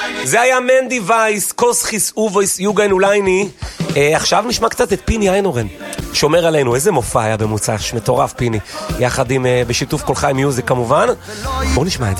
זה היה מנדי וייס, קוס חיס אובויס יוגן אולייני. עכשיו נשמע קצת את פיני איינורן, שומר עלינו. איזה מופע היה במוצ"ש, מטורף פיני, יחד עם בשיתוף כל חי מיוזיק כמובן. בואו נשמע את זה.